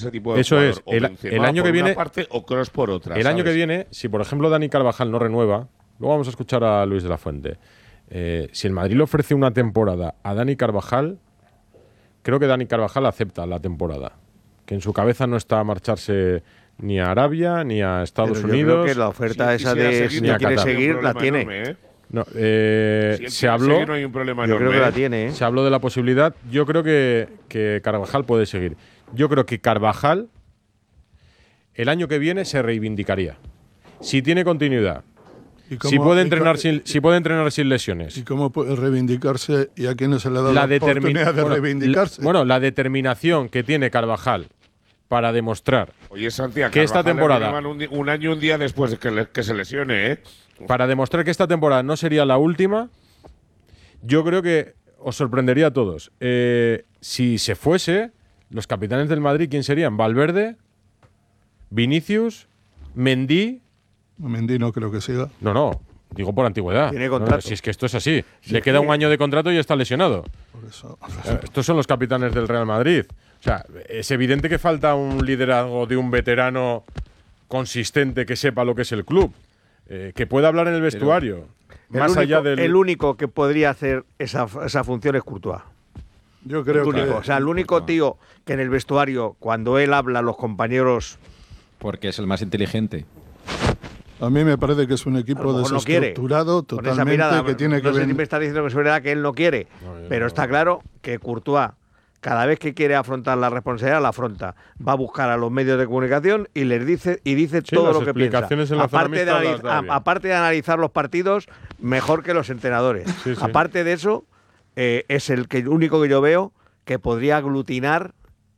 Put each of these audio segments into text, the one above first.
ese tipo de Eso jugador. es. O El Benzema año que por viene, una parte o Kroos por otra. el año ¿sabes? que viene, si por ejemplo Dani Carvajal no renueva, luego vamos a escuchar a Luis de la Fuente. Si el Madrid le ofrece una temporada a Dani Carvajal, creo que Dani Carvajal acepta la temporada. Que en su cabeza no está a marcharse ni a Arabia ni a Estados Pero yo Unidos. creo que la oferta Si esa quisiera de seguir, si ni a quiere Qatar. seguir, la tiene. Enorme, ¿eh? No, Si él se quiere habló. seguir, no hay un problema Yo creo enorme, que la ¿eh? tiene, ¿eh? Se habló de la posibilidad. Yo creo que Carvajal puede seguir. Yo creo que Carvajal el año que viene se reivindicaría. Si tiene continuidad. Si puede entrenar sin lesiones. ¿Y cómo puede reivindicarse y a quién no se le da La la oportunidad de reivindicarse? La determinación que tiene Carvajal para demostrar Oye, Santiago, que esta temporada, un año y un día después de que se lesione, ¿eh? para demostrar que esta temporada no sería la última, yo creo que os sorprendería a todos. Si se fuese, los capitanes del Madrid, ¿quién serían? Valverde, Vinicius, Mendy. Mendy no creo que siga. No, digo por antigüedad. Tiene contrato. No, si es que esto es así. Le queda un año de contrato y está lesionado. Por eso. Estos son los capitanes del Real Madrid. O sea, es evidente que falta un liderazgo de un veterano consistente que sepa lo que es el club, que pueda hablar en el vestuario. Más allá del. El único que podría hacer esa función es Courtois. Yo creo que. O sea, el único tío que en el vestuario, cuando él habla, los compañeros. Porque es el más inteligente. A mí me parece que es un A equipo lo mejor no desestructurado Con esa totalmente mirada, que tiene que no sé ver. si me está diciendo que es verdad que él no quiere, pero está claro que Courtois, cada vez que quiere afrontar la responsabilidad, la afronta. Va a buscar a los medios de comunicación y les dice todo las lo que piensa. explicaciones en la zona mixta las da bien. Aparte de analizar los partidos, mejor que los entrenadores. Sí, sí. Aparte de eso, es el único que yo veo que podría aglutinar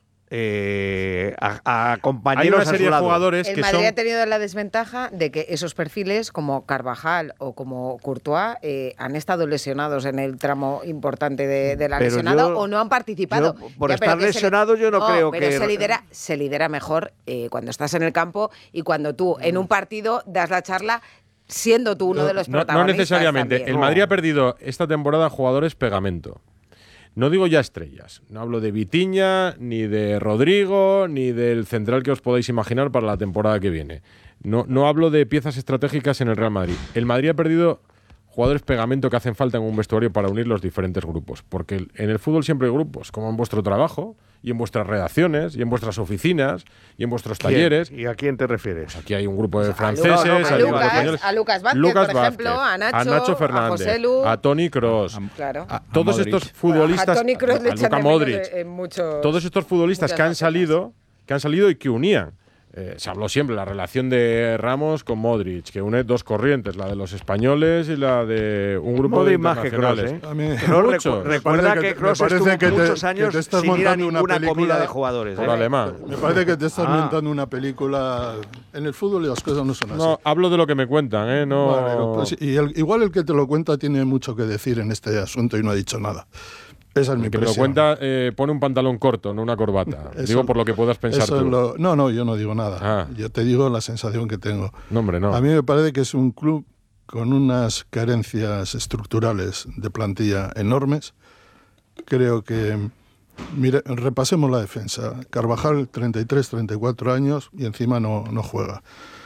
a compañeros. Hay una a su serie de lado. jugadores El que Madrid son. ha tenido la desventaja de que esos perfiles, como Carvajal o como Courtois, han estado lesionados en el tramo importante de la Pero lesionado yo- o no han participado. por Ya, pero estar que lesionado yo no creo pero que- se lidera mejor cuando estás en el campo y cuando tú en un partido das la charla siendo tú uno de los No protagonistas. necesariamente. también. El Madrid ha perdido esta temporada jugadores pegamento. No digo ya estrellas. No hablo de Vitinha, ni de Rodrigo, ni del central que os podáis imaginar para la temporada que viene. No hablo de piezas estratégicas en el Real Madrid. El Madrid ha perdido jugadores pegamento que hacen falta en un vestuario para unir los diferentes grupos. Porque en el fútbol siempre hay grupos, como en vuestro trabajo, y en vuestras redacciones, y en vuestras oficinas, y en vuestros ¿Quién? talleres. ¿Y a quién te refieres? Aquí hay un grupo de A franceses, a hay un grupo de Lucas, españoles. a Lucas Vázquez, Lucas por ejemplo, Vázquez, a Nacho Fernández, José Lu. a Toni Kroos. Claro. Todos Modric. estos futbolistas, A Toni Kroos le a echan Luka de menos Modric, en muchos- todos estos futbolistas muchas que han facetas. salido y que unían. Se habló siempre la relación de Ramos con Modric, que une dos corrientes, la de los españoles y la de un grupo Modric de más que Kroos, internacionales. A mí- Kroos Mucho. recuerda Me parece que que- Kroos me parece estuvo que te- muchos años que te estás sin ir a montando una ninguna película comida de jugadores. Por alemán. Me parece que te estás Ah. montando una película. En el fútbol y las cosas no son así. No, hablo de lo que me cuentan, ¿eh? No. Vale, pues, igual el que te lo cuenta tiene mucho que decir en este asunto y no ha dicho nada. Esa es mi El que me lo impresión. cuenta pone un pantalón corto, no una corbata. Eso- Digo por lo que puedas pensar eso tú. es lo- No, yo no digo nada. Ah. Yo te digo la sensación que tengo. No, hombre, no. A mí me parece que es un club con unas carencias estructurales de plantilla enormes. Creo que, mire, repasemos la defensa. Carvajal, 33, 34 años y encima no juega.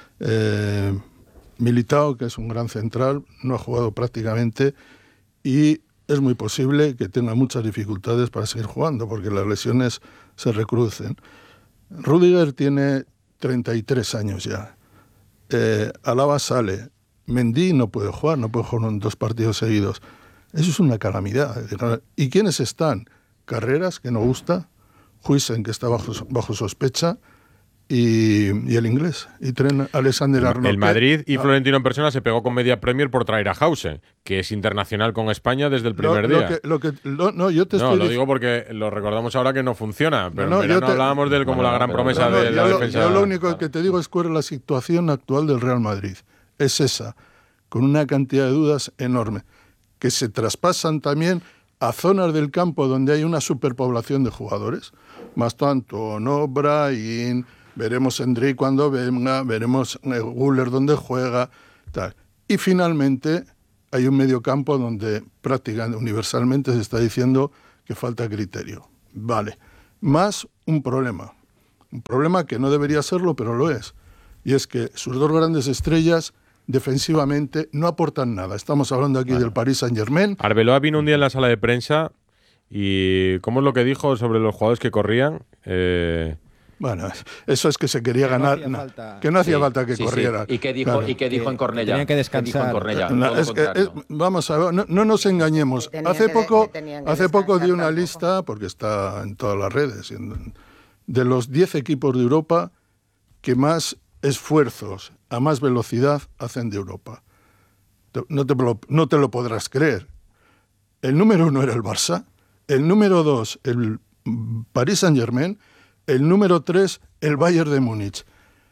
Militao, que es un gran central, no ha jugado prácticamente y es muy posible que tenga muchas dificultades para seguir jugando porque las lesiones se recrudecen. Rüdiger tiene 33 años ya. Alaba sale. Mendy no puede jugar en 2 partidos seguidos. Eso es una calamidad. ¿Y quiénes están? Carreras, que no gusta, Huijsen, que está bajo sospecha, y el inglés, y Trent Alexander-Arnold. El Madrid y Florentino en persona se pegó con media Premier por traer a Hausen, que es internacional con España desde el primer día. Yo te estoy Lo digo porque lo recordamos ahora que no funciona, pero en yo verano te- hablábamos de él como la gran promesa de la defensa. Yo lo único que te digo es cuál es la situación actual del Real Madrid. Es esa, con una cantidad de dudas enorme, que se traspasan también a zonas del campo donde hay una superpoblación de jugadores. Más tanto, no Brahim, veremos Endrick cuando venga, veremos Güler donde juega, tal. Y finalmente hay un mediocampo donde prácticamente universalmente se está diciendo que falta criterio. Vale. Más un problema. un problema que no debería serlo, pero lo es. Y es que sus dos grandes estrellas defensivamente no aportan nada. Estamos hablando aquí del Paris Saint-Germain. Arbeloa vino un día en la sala de prensa y ¿cómo es lo que dijo sobre los jugadores que corrían? Bueno, eso es que se quería ganar, que no hacía falta que corrieran. ¿Y qué dijo, Claro. ¿y qué dijo en Cornellá? Tenían que descansar. ¿Qué dijo en Cornellá? No, Todo lo es que, contrario. vamos a ver, no nos engañemos. Tenían Hace que poco descansar di una tampoco. lista, porque está en todas las redes, de los 10 equipos de Europa que más esfuerzos a más velocidad hacen de Europa. No te lo podrás creer. El número 1 era el Barça, el número 2 el Paris Saint-Germain, el número 3 el Bayern de Múnich.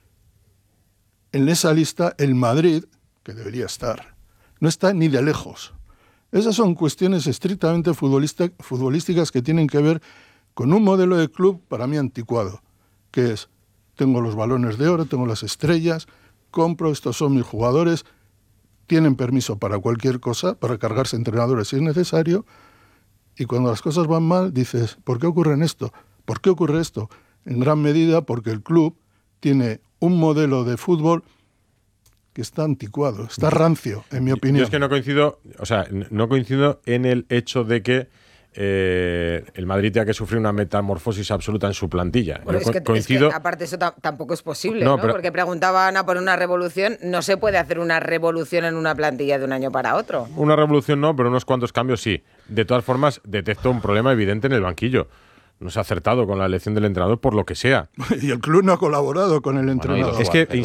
En esa lista el Madrid, que debería estar, no está ni de lejos. Esas son cuestiones estrictamente futbolísticas que tienen que ver con un modelo de club para mí anticuado, que es, tengo los balones de oro, tengo las estrellas, compro, estos son mis jugadores, tienen permiso para cualquier cosa, para cargarse entrenadores si es necesario, y cuando las cosas van mal dices, ¿por qué ocurre esto? ¿Por qué ocurre esto? En gran medida porque el club tiene un modelo de fútbol que está anticuado, está rancio, en mi opinión. Yo es que no coincido, no coincido en el hecho de que el Madrid tenga que sufrir una metamorfosis absoluta en su plantilla. Bueno, Yo es que aparte eso tampoco es posible, No, ¿no? pero- Porque preguntaban a por una revolución. No se puede hacer una revolución en una plantilla de un año para otro. Una revolución no, pero unos cuantos cambios sí. De todas formas, detecto un problema evidente en el banquillo. No se ha acertado con la elección del entrenador por lo que sea. Y el club no ha colaborado con el entrenador. Es que perdóname,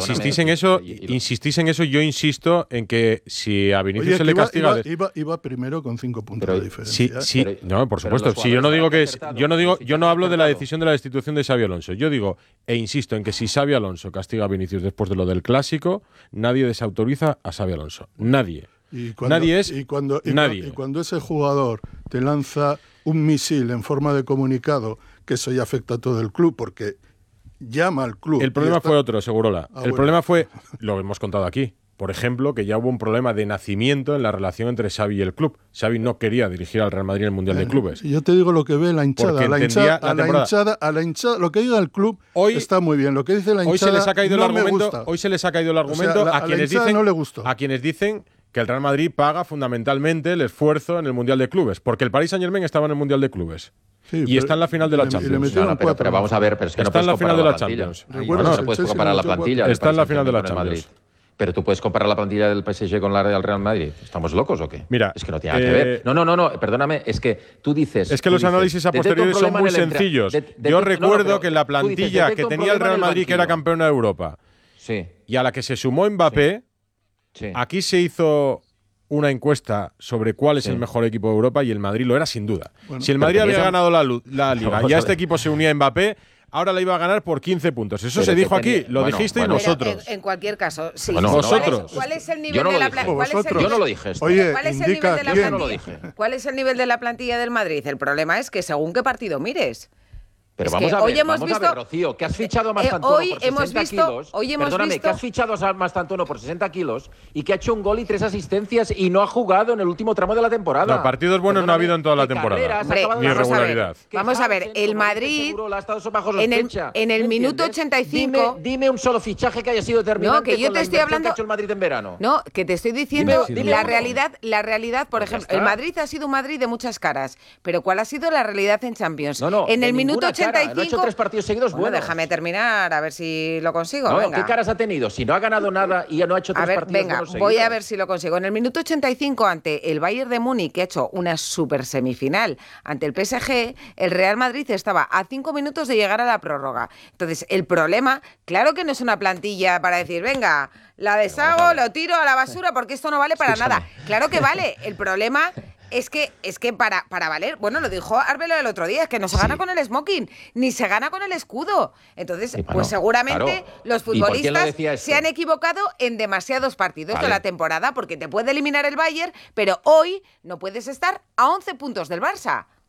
insistís en eso, yo insisto en que si a Vinicius Oye, se que le iba, castiga... iba primero con 5 puntos Pero- de diferencia. Sí, Pero- no, por pero supuesto. los Si yo no jugadores digo que han es, acertado. yo no hablo de la acertado. decisión de la destitución de Xabi Alonso. Yo digo e insisto en que si Xabi Alonso castiga a Vinicius después de lo del clásico, nadie desautoriza a Xabi Alonso. Nadie. Nadie es nadie. Y cuando ese jugador te lanza un misil en forma de comunicado, que eso ya afecta a todo el club, porque llama al club. El problema y está- fue otro, Segurola. El bueno. problema fue, lo hemos contado aquí, por ejemplo, que ya hubo un problema de nacimiento en la relación entre Xavi y el club. Xavi no quería dirigir al Real Madrid en el Mundial de Clubes. Y yo te digo lo que ve la hinchada. Porque A la entendía hinchada, la a la temporada. hinchada, a la hinchada, lo que diga el club Hoy- está muy bien. Lo que dice la hinchada Hoy se les ha caído no el me argumento. gusta. Hoy se les ha caído el sea, argumento a la a quienes hinchada dicen no le gustó. a quienes dicen que el Real Madrid paga fundamentalmente el esfuerzo en el Mundial de Clubes, porque el Paris Saint-Germain estaba en el Mundial de Clubes. Sí, y pero- está en la final de la y le Champions. metieron No, pero cuatro. vamos a ver, pero es que no Está en puedes la final comparar de la plantilla. Champions. Recuerda, No el puedes Chelsea comparar la metió cuatro. plantilla. del Está en la Paris final de la Saint-Germain con el Champions. Madrid. Pero tú puedes comparar la plantilla del PSG con la del Real Madrid. ¿Estamos locos o qué? Mira, es que no tiene nada que ver. No, perdóname, es que tú dices. Es que tú los dices, análisis a detecto un posteriori son problema muy en el entra- sencillos. de- Yo no, recuerdo pero que la tú dices, plantilla detecto que un tenía el problema Real en Madrid, que era banquillo. campeona de Europa, Sí, y a la que se sumó Mbappé, sí. aquí se hizo una encuesta sobre cuál es Sí. el mejor equipo de Europa y el Madrid lo era sin duda. si el pero Madrid había tenías a- ganado la Liga Vamos y a a este ver. equipo se unía Mbappé, ahora la iba a ganar por 15 puntos. Eso Pero se que dijo aquí, tenía- lo bueno, dijisteis bueno. vosotros. Pero en cualquier caso, sí. Bueno, sí. vosotros. ¿Cuál es el nivel Yo no de lo la dije. plantilla? Vosotros. Yo no lo dije esto. Oye, ¿Cuál es el indica nivel de la quién. Yo no lo plantilla? dije. ¿Cuál es el nivel de la plantilla del Madrid? El problema es que según qué partido mires. Pero Es vamos que a ver, hoy hemos vamos a visto- ver, Rocío, que has fichado a Mastantuono hoy por 60 hemos visto- kilos. hoy hemos Perdóname, visto- que has fichado a Mastantuono por 60 kilos y que ha hecho un gol y 3 asistencias y no ha jugado en el último tramo de la temporada. No, partidos buenos no ha habido en toda la ¿Qué temporada. carreras? Hombre, Acaba de Ni hacer- irregularidad. Que Vamos a ver, Hansen, el como Madrid, dice Segurola, ha estado bajo en el- sospecha. en el ¿Me minuto entiendes? 85. Dime un solo fichaje que haya sido determinante No, que yo con te la estoy inversión hablando- que ha hecho el Madrid en verano. No, que te estoy diciendo Dime la uno. realidad, por Pues ya ejemplo, está. el Madrid ha sido un Madrid de muchas caras, pero ¿cuál ha sido la realidad en Champions? No, en de el minuto ninguna cara. 85. No ha hecho 3 partidos seguidos Bueno, buenos. déjame terminar a ver si lo consigo. No, venga. ¿qué caras ha tenido? Si no ha ganado nada y ya no ha hecho A 3 ver, partidos venga, buenos voy a seguidos. ver si lo consigo. En el minuto 85 ante el Bayern de Múnich, que ha hecho una super semifinal ante el PSG, el Real Madrid estaba a 5 minutos de llegar a la prórroga. Entonces, el problema, claro que no es una plantilla para decir, venga, la deshago, lo tiro a la basura porque esto no vale para nada. Claro que vale. El problema es que para valer, bueno, lo dijo Arbeloa el otro día, es que no se gana con el smoking, ni se gana con el escudo. Entonces, Sí, bueno, pues seguramente claro. los ¿Y por quién lo futbolistas decía esto? se han equivocado en demasiados partidos Vale. de la temporada, porque te puede eliminar el Bayern, pero hoy no puedes estar a 11 puntos del Barça.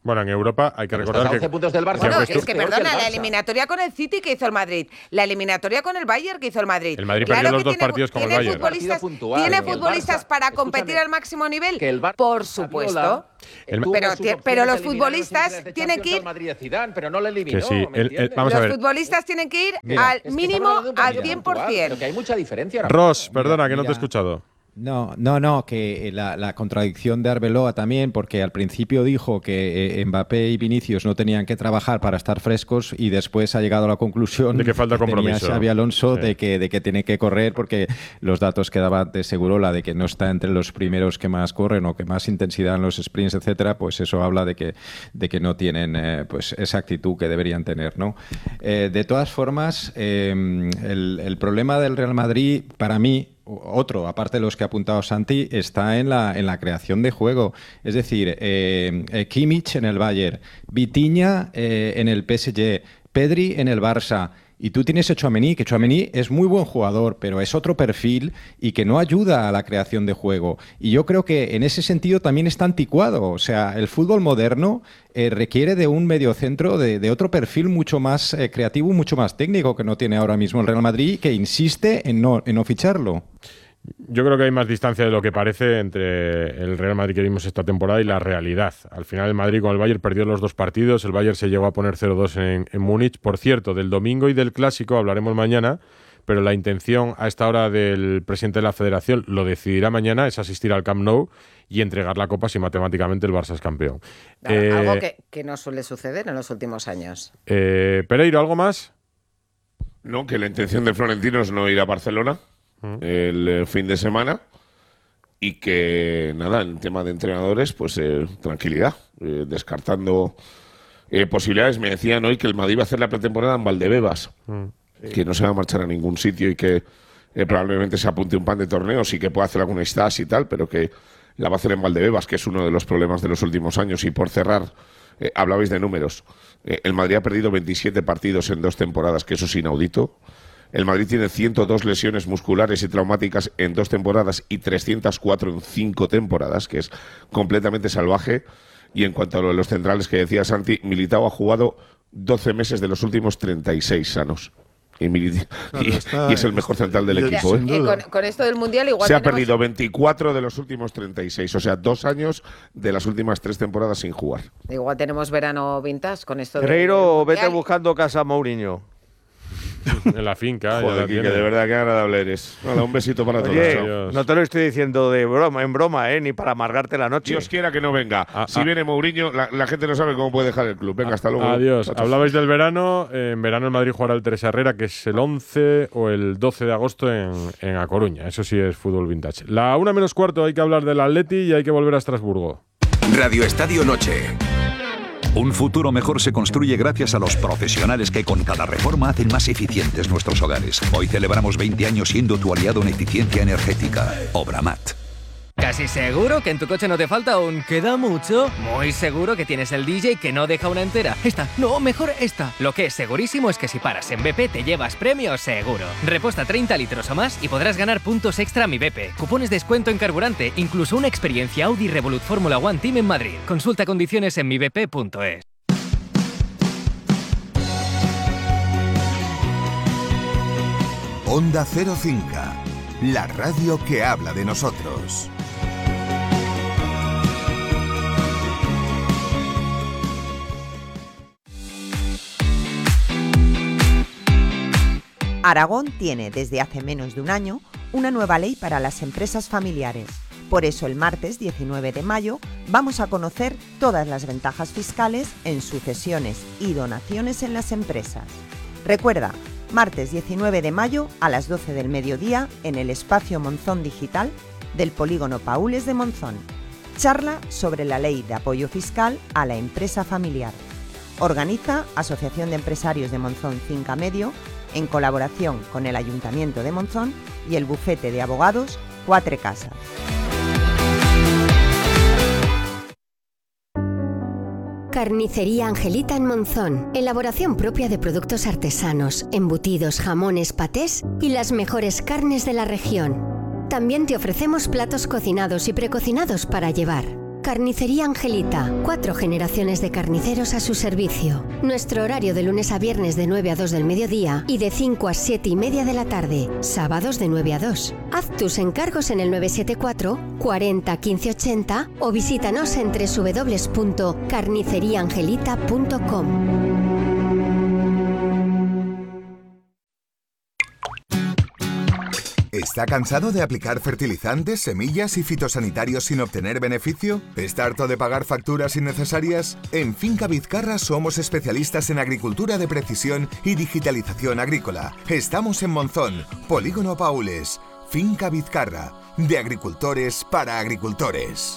Bueno, en Europa hay que recordar Estás a que... 11 puntos del Barça. Bueno, porque es que peor perdona, el la Barça. eliminatoria con el City que hizo el Madrid, la eliminatoria con el Bayern que hizo el Madrid. El Madrid perdió los dos partidos con el ¿tiene Bayern. futbolistas, Partido puntual, ¿tiene que el futbolistas Barça- para escúchame, competir al máximo nivel? Que el Barça, Por supuesto. tuvo Pero sus opciones pero los de eliminar futbolistas los semifinales de tienen que Champions ir... al Madrid de Zidane, pero no le eliminó, Que sí, ¿me entiendes? vamos a Los ver. futbolistas tienen que ir Mira, al Es que mínimo estamos hablando de un al partido puntual, 100%. pero que hay mucha diferencia. ahora Ross, mismo. perdona, que no te he mira. escuchado. No, que la contradicción de Arbeloa también, porque al principio dijo que Mbappé y Vinicius no tenían que trabajar para estar frescos y después ha llegado a la conclusión De que falta compromiso. tenía Xabi Alonso Sí. de que tiene que correr porque los datos que daba de Segurola de que no está entre los primeros que más corren o que más intensidad en los sprints, etcétera, pues eso habla de que no tienen pues esa actitud que deberían tener, ¿no? De todas formas, el problema del Real Madrid, para mí, otro, aparte de los que ha apuntado Santi, está en la creación de juego. Es decir, Kimmich en el Bayern, Vitinha en el PSG, Pedri en el Barça. Y tú tienes a Tchouaméni, que Tchouaméni es muy buen jugador, pero es otro perfil y que no ayuda a la creación de juego. Y yo creo que en ese sentido también está anticuado. O sea, el fútbol moderno requiere de un mediocentro de otro perfil mucho más creativo, mucho más técnico que no tiene ahora mismo el Real Madrid, que insiste en no ficharlo. Yo creo que hay más distancia de lo que parece entre el Real Madrid que vimos esta temporada y la realidad. Al final el Madrid con el Bayern perdió los dos partidos, el Bayern se llegó a poner 0-2 en Múnich. Por cierto, del domingo y del Clásico hablaremos mañana, pero la intención a esta hora del presidente de la Federación, lo decidirá mañana, es asistir al Camp Nou y entregar la Copa si matemáticamente el Barça es campeón. Algo que no suele suceder en los últimos años. Pereiro, ¿algo más? No, que la intención de Florentino es no ir a Barcelona el fin de semana y que, nada, en tema de entrenadores, pues tranquilidad, descartando posibilidades. Me decían hoy que el Madrid va a hacer la pretemporada en Valdebebas, que no se va a marchar a ningún sitio y que probablemente se apunte un pan de torneos y que pueda hacer alguna stage y tal, pero que la va a hacer en Valdebebas, que es uno de los problemas de los últimos años. Y por cerrar, hablabais de números. El Madrid ha perdido 27 partidos en 2 temporadas, que eso es inaudito. El Madrid tiene 102 lesiones musculares y traumáticas en 2 temporadas y 304 en 5 temporadas, que es completamente salvaje. Y en cuanto a lo de los centrales que decía Santi, Militao ha jugado 12 meses de los últimos 36 sanos. Y es el mejor central del Mira, equipo. con esto del Mundial igual Se ha tenemos- perdido 24 de los últimos 36, o sea, 2 años de las últimas 3 temporadas sin jugar. Igual tenemos verano vintage con esto del Ferreiro, vete Mundial. buscando casa a Mourinho. En la finca. ya Joder, la Quique, tiene. de verdad que agradable eres. Nada, un besito para todos. Oye, Chao. Adiós. no te lo estoy diciendo de broma, en broma, ni para amargarte la noche. Dios quiera que no venga. Si viene Mourinho, la gente no sabe cómo puede dejar el club. Venga, hasta luego. Adiós. Chao, chao. Hablabais del verano. En verano el Madrid jugará el Teresa Herrera, que es el 11 o el 12 de agosto en A Coruña. Eso sí es fútbol vintage. La 1:15 hay que hablar del Atleti y hay que volver a Estrasburgo. Radio Estadio Noche. Un futuro mejor se construye gracias a los profesionales que con cada reforma hacen más eficientes nuestros hogares. Hoy celebramos 20 años siendo tu aliado en eficiencia energética. Obramat. ¿Casi seguro que en tu coche no te falta un queda mucho? Muy seguro que tienes el DJ que no deja una entera. Esta, no, mejor esta. Lo que es segurísimo es que si paras en BP te llevas premio seguro. Reposta 30 litros o más y podrás ganar puntos extra a Mi BP, cupones de descuento en carburante, incluso una experiencia Audi Revolut Fórmula One Team en Madrid. Consulta condiciones en mibp.es. Onda Cero Cinca, la radio que habla de nosotros. Aragón tiene desde hace menos de un año una nueva ley para las empresas familiares. Por eso el martes 19 de mayo vamos a conocer todas las ventajas fiscales en sucesiones y donaciones en las empresas. Recuerda, martes 19 de mayo a las 12 del mediodía en el espacio Monzón Digital del Polígono Paules de Monzón. Charla sobre la ley de apoyo fiscal a la empresa familiar. Organiza Asociación de Empresarios de Monzón Cinca Medio en colaboración con el Ayuntamiento de Monzón y el bufete de abogados Quatre Casas. Carnicería Angelita en Monzón. Elaboración propia de productos artesanos, embutidos, jamones, patés y las mejores carnes de la región. También te ofrecemos platos cocinados y precocinados para llevar. Carnicería Angelita. 4 generaciones de carniceros a su servicio. Nuestro horario de lunes a viernes de 9 a 2 del mediodía y de 5 a 7 y media de la tarde. Sábados de 9 a 2. Haz tus encargos en el 974 40 15 80 o visítanos en www.carniceriaangelita.com. ¿Está cansado de aplicar fertilizantes, semillas y fitosanitarios sin obtener beneficio? ¿Está harto de pagar facturas innecesarias? En Finca Vizcarra somos especialistas en agricultura de precisión y digitalización agrícola. Estamos en Monzón, Polígono Paules. Finca Vizcarra, de agricultores para agricultores.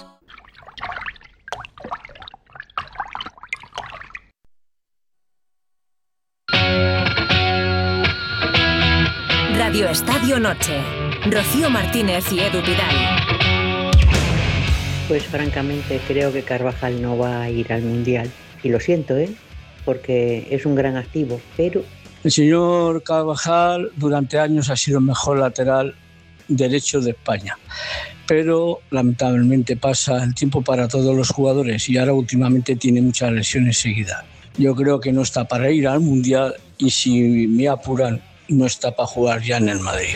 Radio Estadio Noche. Rocío Martínez y Edu Pidal. Pues francamente creo que Carvajal no va a ir al Mundial. Y lo siento, porque es un gran activo, pero... El señor Carvajal durante años ha sido el mejor lateral derecho de España. Pero lamentablemente pasa el tiempo para todos los jugadores y ahora últimamente tiene muchas lesiones seguidas. Yo creo que no está para ir al Mundial y si me apuran, no está para jugar ya en el Madrid.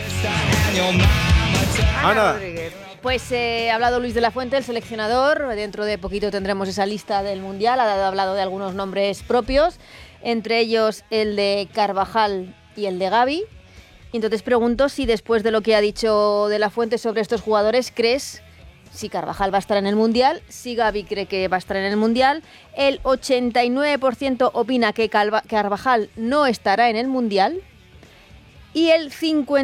Ana. Pues ha hablado Luis de la Fuente, el seleccionador. Dentro de poquito tendremos esa lista del Mundial. Ha hablado de algunos nombres propios, entre ellos el de Carvajal y el de Gavi. Y entonces pregunto si después de lo que ha dicho de la Fuente sobre estos jugadores, ¿crees si Carvajal va a estar en el Mundial? Si Gavi cree que va a estar en el Mundial. El 89% opina que Carvajal no estará en el Mundial. Y el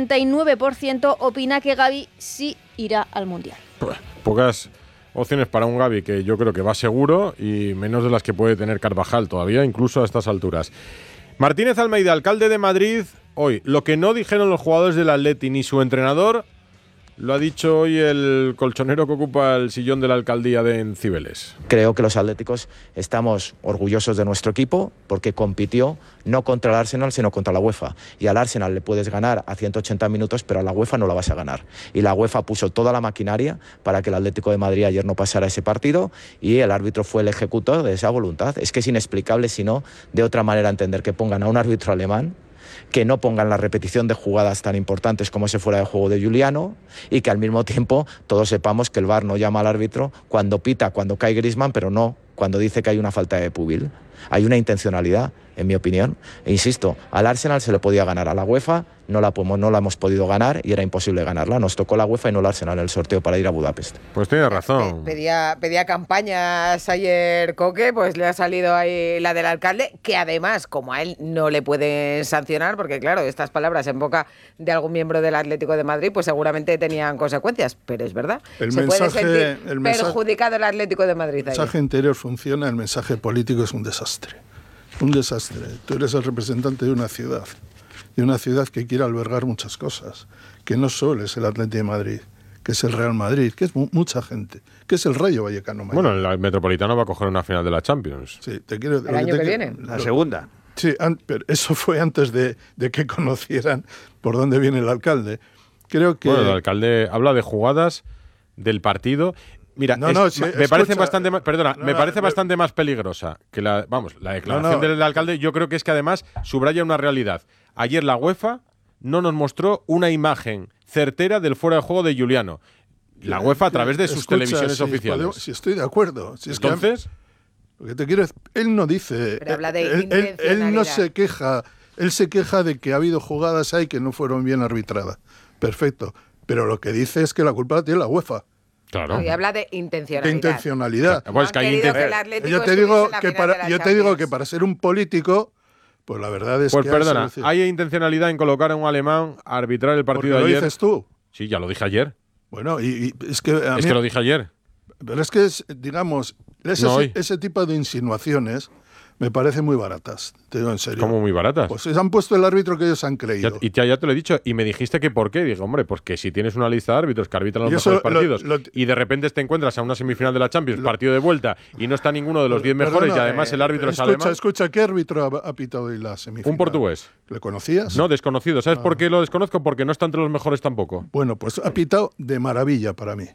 59% opina que Gavi sí irá al Mundial. Pocas opciones para un Gavi que yo creo que va seguro y menos de las que puede tener Carvajal todavía, incluso a estas alturas. Martínez Almeida, alcalde de Madrid, hoy. Lo que no dijeron los jugadores del Atleti ni su entrenador, lo ha dicho hoy el colchonero que ocupa el sillón de la alcaldía de Cibeles. Creo que los atléticos estamos orgullosos de nuestro equipo porque compitió no contra el Arsenal sino contra la UEFA. Y al Arsenal le puedes ganar a 180 minutos, pero a la UEFA no la vas a ganar. Y la UEFA puso toda la maquinaria para que el Atlético de Madrid ayer no pasara ese partido y el árbitro fue el ejecutor de esa voluntad. Es que es inexplicable, si no, de otra manera entender que pongan a un árbitro alemán, que no pongan la repetición de jugadas tan importantes como ese fuera de juego de Giuliano y que al mismo tiempo todos sepamos que el VAR no llama al árbitro cuando pita, cuando cae Griezmann, pero no cuando dice que hay una falta de Pubil. Hay una intencionalidad, en mi opinión. E insisto, al Arsenal se le podía ganar, a la UEFA no la hemos podido ganar y era imposible ganarla. Nos tocó la UEFA y no el Arsenal en el sorteo para ir a Budapest. Pues tiene razón. Pedía campañas ayer Coque, pues le ha salido ahí la del alcalde, que además, como a él no le pueden sancionar, porque claro, estas palabras en boca de algún miembro del Atlético de Madrid, pues seguramente tenían consecuencias, pero es verdad. Se puede sentir perjudicado el Atlético de Madrid ahí. El mensaje interior funciona, el mensaje político es un desastre. Un desastre. Tú eres el representante de una ciudad que quiere albergar muchas cosas, que no solo es el Atlético de Madrid, que es el Real Madrid, que es mucha gente, que es el Rayo Vallecano Mayor. Bueno, el Metropolitano va a coger una final de la Champions. Sí, te quiero. El año que viene. La segunda. Sí, pero eso fue antes de que conocieran por dónde viene el alcalde. Creo que... Bueno, el alcalde habla de jugadas del partido. Mira, me parece bastante más, bastante más peligrosa que la declaración del alcalde. Yo creo que es que además subraya una realidad. Ayer la UEFA no nos mostró una imagen certera del fuera de juego de Giuliano. La UEFA a través de sus televisiones oficiales. Si estoy de acuerdo. Si entonces, es que, lo que te quiero es, él no dice, pero habla de él no se queja, él se queja de que ha habido jugadas ahí que no fueron bien arbitradas. Perfecto, pero lo que dice es que la culpa la tiene la UEFA. Claro. Y habla de intencionalidad. De intencionalidad. Pues que yo te digo que para ser un político, pues la verdad es que... Pues perdona, ¿hay intencionalidad en colocar a un alemán a arbitrar el partido de ayer? ¿Lo dices tú? Sí, ya lo dije ayer. Bueno, y es que... Es que lo dije ayer. Pero es que, digamos, ese tipo de insinuaciones me parecen muy baratas, te digo en serio. ¿Cómo muy baratas? Pues se han puesto el árbitro que ellos han creído. Ya te lo he dicho, y me dijiste que por qué. Digo, hombre, pues que si tienes una lista de árbitros que arbitran los mejores partidos y de repente te encuentras a una semifinal de la Champions, partido de vuelta, y no está ninguno de los 10 mejores y además el árbitro es alemán. Escucha, ¿qué árbitro ha pitado hoy la semifinal? Un portugués. ¿Le conocías? No, desconocido. ¿Sabes por qué lo desconozco? Porque no está entre los mejores tampoco. Bueno, pues ha pitado de maravilla para mí.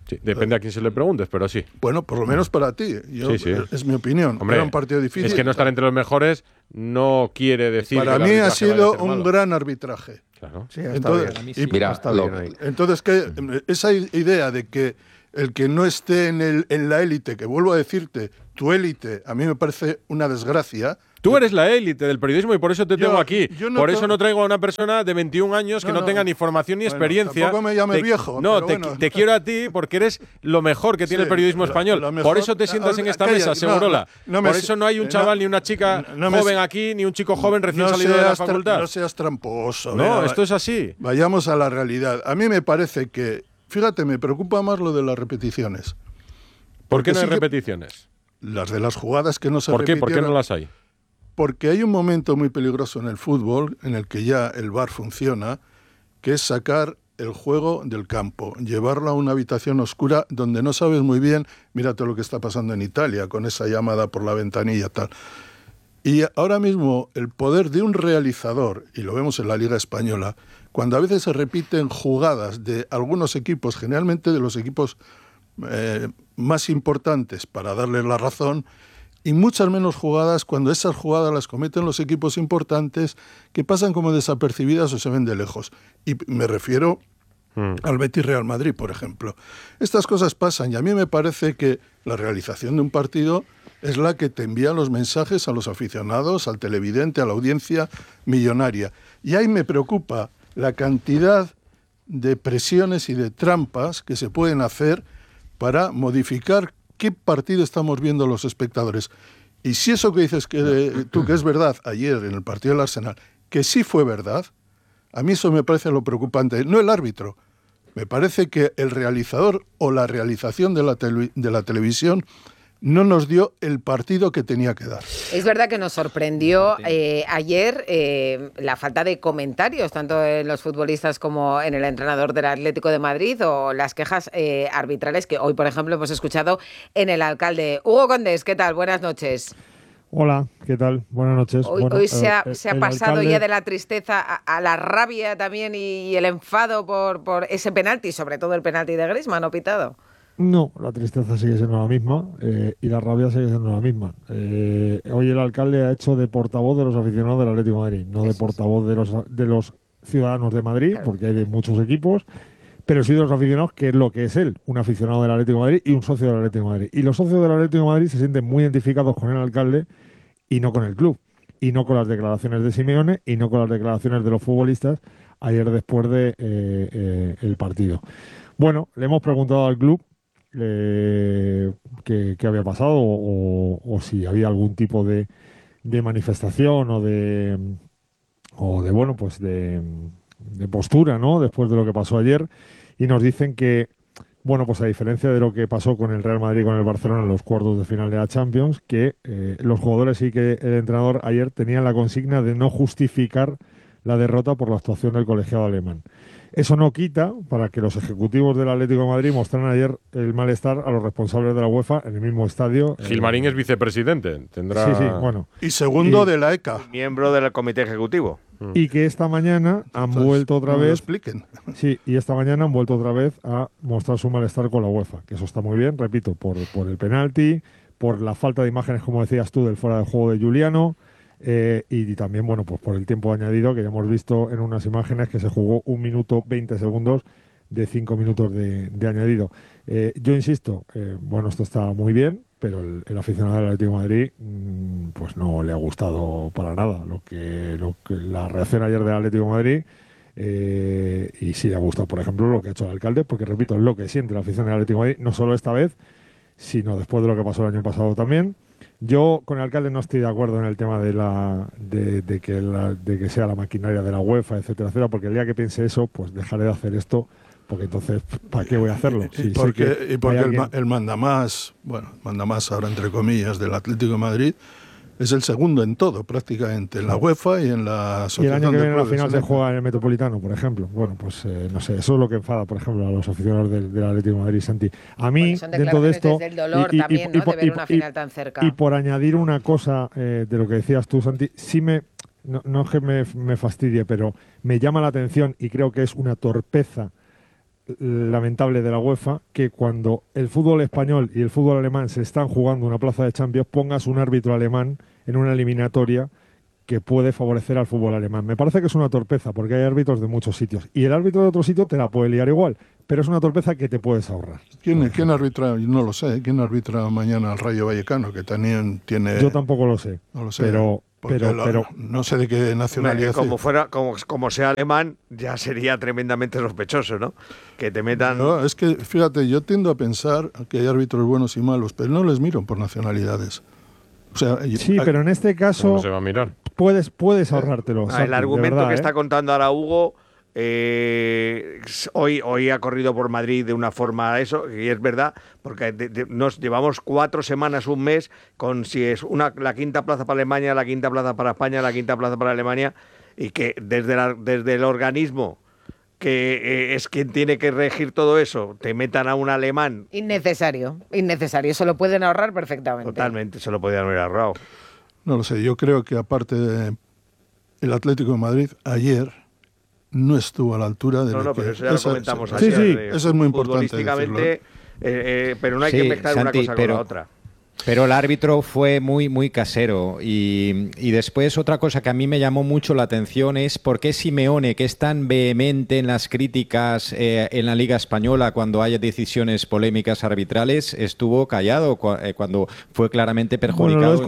Sí, depende a quién se le preguntes, pero sí. Bueno, por lo menos para ti. Es mi opinión. Hombre, era un partido difícil. Es que no estar entre los mejores no quiere decir para que mí ha sido un gran arbitraje. Claro. Sí, entonces, entonces esa idea de que el que no esté en la élite, que vuelvo a decirte, tu élite, a mí me parece una desgracia. Tú eres la élite del periodismo y por eso te tengo aquí. Por eso no traigo a una persona de 21 años que no tenga ni formación ni experiencia. Tampoco me llame viejo. No, te quiero a ti porque eres lo mejor que tiene el periodismo español. Por eso te sientas en esta mesa, Segurola. Por eso no hay un chaval ni una chica joven aquí, ni un chico joven recién salido de la facultad. No seas tramposo. No, esto es así. Vayamos a la realidad. A mí me parece que, fíjate, me preocupa más lo de las repeticiones. ¿Por qué no hay repeticiones? Las de las jugadas que no se repitieron. ¿Por qué no las hay? Porque hay un momento muy peligroso en el fútbol en el que ya el VAR funciona, que es sacar el juego del campo, llevarlo a una habitación oscura donde no sabes muy bien, mírate lo que está pasando en Italia con esa llamada por la ventanilla tal. Y ahora mismo el poder de un realizador, y lo vemos en la Liga Española, cuando a veces se repiten jugadas de algunos equipos, generalmente de los equipos más importantes para darles la razón, y muchas menos jugadas cuando esas jugadas las cometen los equipos importantes que pasan como desapercibidas o se ven de lejos. Y me refiero al Betis Real Madrid, por ejemplo. Estas cosas pasan y a mí me parece que la realización de un partido es la que te envía los mensajes a los aficionados, al televidente, a la audiencia millonaria. Y ahí me preocupa la cantidad de presiones y de trampas que se pueden hacer para modificar qué partido estamos viendo los espectadores. Y si eso que dices tú que es verdad ayer en el partido del Arsenal, que sí fue verdad, a mí eso me parece lo preocupante. No el árbitro, me parece que el realizador o la realización de la televisión no nos dio el partido que tenía que dar. Es verdad que nos sorprendió ayer la falta de comentarios, tanto en los futbolistas como en el entrenador del Atlético de Madrid, o las quejas arbitrales que hoy, por ejemplo, hemos escuchado en el alcalde. Hugo Condés, ¿qué tal? Buenas noches. Hola, ¿qué tal? Buenas noches. Hoy se ha pasado alcalde... ya de la tristeza a la rabia también y el enfado por ese penalti, sobre todo el penalti de Griezmann, ¿no pitado? No, la tristeza sigue siendo la misma y la rabia sigue siendo la misma. Hoy el alcalde ha hecho de portavoz de los aficionados del Atlético de Madrid, no de portavoz de los ciudadanos de Madrid, claro, porque hay de muchos equipos, pero sí de los aficionados, que es lo que es él, un aficionado del Atlético de Madrid y un socio del Atlético de Madrid. Y los socios del Atlético de Madrid se sienten muy identificados con el alcalde y no con el club, y no con las declaraciones de Simeone y no con las declaraciones de los futbolistas ayer después de el partido. Bueno, le hemos preguntado al club qué había pasado o si había algún tipo de manifestación o de bueno, pues de postura, ¿no?, después de lo que pasó ayer, y nos dicen que, bueno, pues a diferencia de lo que pasó con el Real Madrid y con el Barcelona en los cuartos de final de la Champions, que los jugadores y que el entrenador ayer tenían la consigna de no justificar la derrota por la actuación del colegiado alemán. Eso no quita para que los ejecutivos del Atlético de Madrid mostraran ayer el malestar a los responsables de la UEFA en el mismo estadio. Gilmarín es vicepresidente, tendrá... Sí, bueno. Y segundo de la ECA. Miembro del comité ejecutivo. Y que esta mañana han vuelto otra vez... lo expliquen. Sí, y esta mañana han vuelto otra vez a mostrar su malestar con la UEFA, que eso está muy bien, repito, por el penalti, por la falta de imágenes, como decías tú, del fuera de juego de Giuliano, y también, bueno, pues por el tiempo añadido, que ya hemos visto en unas imágenes que se jugó 1 minuto 20 segundos de 5 minutos de añadido. Yo insisto, bueno, esto está muy bien, pero el aficionado del Atlético de Madrid pues no le ha gustado para nada lo que la reacción ayer del Atlético de Madrid, y sí le ha gustado, por ejemplo, lo que ha hecho el alcalde, porque repito, es lo que siente la afición del Atlético de Madrid, no solo esta vez, sino después de lo que pasó el año pasado también. Yo con el alcalde no estoy de acuerdo en el tema de que sea la maquinaria de la UEFA, etcétera, etcétera, porque el día que piense eso, pues dejaré de hacer esto, porque entonces, ¿para qué voy a hacerlo? Porque el mandamás, bueno, mandamás ahora entre comillas, del Atlético de Madrid, es el segundo en todo, prácticamente, en la UEFA y en la Asociación. Y el año que viene la final se juega en el Metropolitano, por ejemplo. Bueno, pues no sé, eso es lo que enfada, por ejemplo, a los aficionados del Atlético de Madrid, Santi. A mí, dentro de esto... Desde el dolor también, ¿no?, de ver una final tan cerca. Y por añadir una cosa de lo que decías tú, Santi, sí no es que me fastidie, pero me llama la atención y creo que es una torpeza lamentable de la UEFA que cuando el fútbol español y el fútbol alemán se están jugando una plaza de Champions, pongas un árbitro alemán en una eliminatoria que puede favorecer al fútbol alemán. Me parece que es una torpeza, porque hay árbitros de muchos sitios. Y el árbitro de otro sitio te la puede liar igual, pero es una torpeza que te puedes ahorrar. ¿Quién arbitra? No lo sé. ¿Quién arbitra mañana al Rayo Vallecano? Que también tiene... Yo tampoco lo sé. No lo sé. Pero no sé de qué nacionalidad. Como sea alemán, ya sería tremendamente sospechoso, ¿no? Que te metan... No, es que, fíjate, yo tiendo a pensar que hay árbitros buenos y malos, pero no les miro por nacionalidades. O sea, sí, pero en este caso... ¿Cómo se va a mirar? Puedes ahorrártelo. El argumento verdad, que está contando ahora Hugo, hoy ha corrido por Madrid de una forma eso, y es verdad, porque nos llevamos 4 semanas, un mes, con si es la quinta plaza para Alemania, la quinta plaza para España, la quinta plaza para Alemania, y que desde el organismo que es quien tiene que regir todo eso, te metan a un alemán. Innecesario, se lo pueden ahorrar perfectamente. Totalmente, se lo podían haber ahorrado. No lo sé, yo creo que aparte el Atlético de Madrid ayer no estuvo a la altura de lo que... pero eso ya lo comentamos ayer. Sí, eso es muy importante futbolísticamente, pero no hay que mezclar Santi, una cosa con la otra. Pero el árbitro fue muy casero y después otra cosa que a mí me llamó mucho la atención es por qué Simeone, que es tan vehemente en las críticas en la Liga Española cuando hay decisiones polémicas arbitrales, estuvo callado cuando fue claramente perjudicado. Bueno,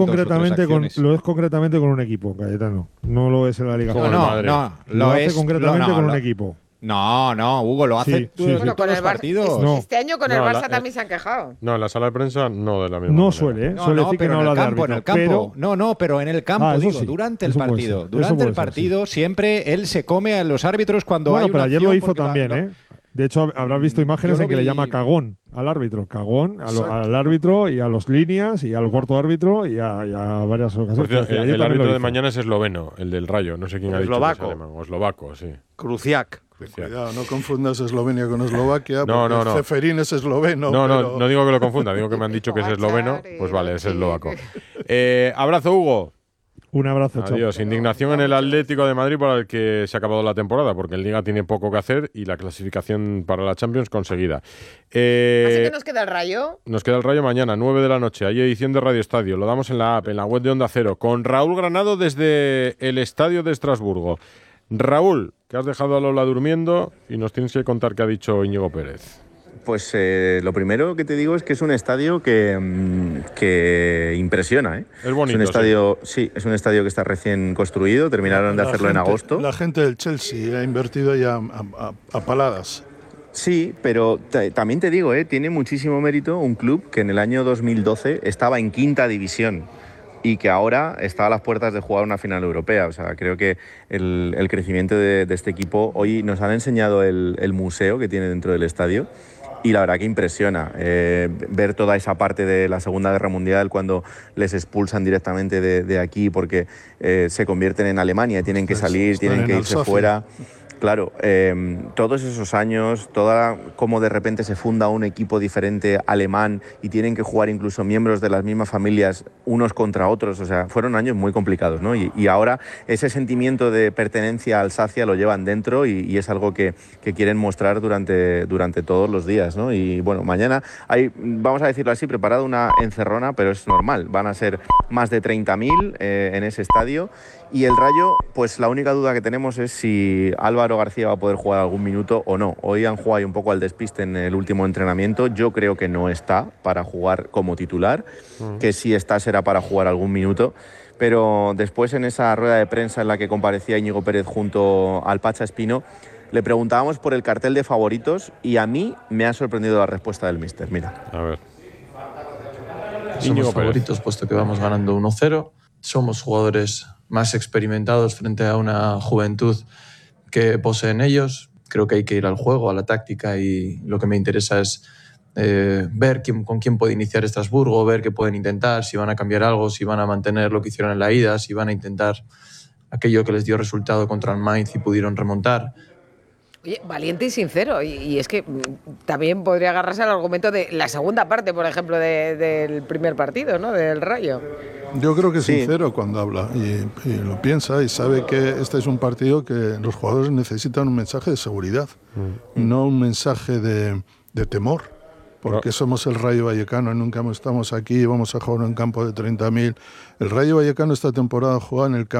lo es concretamente con un equipo, Cayetano. No lo es en la Liga Española. Lo hace concretamente con un equipo. No, Hugo, lo hace todos los partidos. Este año con el Barça también se han quejado. No, en la sala de prensa no de la misma manera. No suele decir que no habla de árbitro. En el campo. Pero en el campo, durante el partido. Durante el partido siempre él se come a los árbitros cuando hay una pero ayer acción lo hizo también, ¿eh? De hecho, habrás visto imágenes en que le llama cagón al árbitro. Cagón al árbitro y a los líneas y al cuarto árbitro y a varias ocasiones. Por cierto, el árbitro de mañana es esloveno, el del Rayo. No sé quién ha dicho que es alemán. O eslovaco, sí. Kruciak. Cuidado, no confundas Eslovenia con Eslovaquia, no. Ceferín es esloveno. No digo que lo confunda, digo que me han dicho que es esloveno, pues vale, es eslovaco. Abrazo, Hugo. Un abrazo, adiós. chao. Indignación en el Atlético de Madrid para el que se ha acabado la temporada, porque el Liga tiene poco que hacer y la clasificación para la Champions conseguida. Así que nos queda el Rayo. Nos queda el Rayo mañana, 9 de la noche. Hay edición de Radio Estadio. Lo damos en la app, en la web de Onda Cero, con Raúl Granado desde el Estadio de Estrasburgo. Raúl, que has dejado a Lola durmiendo y nos tienes que contar qué ha dicho Íñigo Pérez. Pues lo primero que te digo es que es un estadio que impresiona, ¿eh? Es bonito. Es un estadio, sí, es un estadio que está recién construido, terminaron de hacerlo en agosto. La gente del Chelsea ha invertido ya a paladas. Sí, pero también te digo, tiene muchísimo mérito un club que en el año 2012 estaba en quinta división y que ahora está a las puertas de jugar una final europea. O sea, creo que el crecimiento de este equipo, hoy nos han enseñado el museo que tiene dentro del estadio y la verdad que impresiona ver toda esa parte de la Segunda Guerra Mundial cuando les expulsan directamente de aquí porque se convierten en Alemania, tienen que salir, tienen que irse fuera. Claro, todos esos años, cómo de repente se funda un equipo diferente alemán y tienen que jugar incluso miembros de las mismas familias unos contra otros, o sea, fueron años muy complicados, ¿no? Y ahora ese sentimiento de pertenencia a Alsacia lo llevan dentro y es algo que quieren mostrar durante todos los días, ¿no? Y bueno, mañana hay, vamos a decirlo así, preparada una encerrona, pero es normal, van a ser más de 30.000 en ese estadio. Y el Rayo, pues la única duda que tenemos es si Álvaro García va a poder jugar algún minuto o no. Hoy han jugado un poco al despiste en el último entrenamiento. Yo creo que no está para jugar como titular, que si está será para jugar algún minuto. Pero después en esa rueda de prensa en la que comparecía Íñigo Pérez junto al Pacha Espino, le preguntábamos por el cartel de favoritos y a mí me ha sorprendido la respuesta del míster. Mira. A ver. Somos favoritos puesto que vamos ganando 1-0. Somos jugadores más experimentados frente a una juventud que poseen ellos. Creo que hay que ir al juego, a la táctica y lo que me interesa es ver con quién puede iniciar Estrasburgo, ver qué pueden intentar, si van a cambiar algo, si van a mantener lo que hicieron en la ida, si van a intentar aquello que les dio resultado contra el Mainz y pudieron remontar. Oye, valiente y sincero. Y es que también podría agarrarse al argumento de la segunda parte, por ejemplo, del primer partido, ¿no? Del Rayo. Yo creo que es sincero cuando habla y lo piensa y sabe que este es un partido que los jugadores necesitan un mensaje de seguridad, no un mensaje de temor, porque somos el Rayo Vallecano y nunca estamos aquí y vamos a jugar en un campo de 30.000. El Rayo Vallecano esta temporada juega en el campo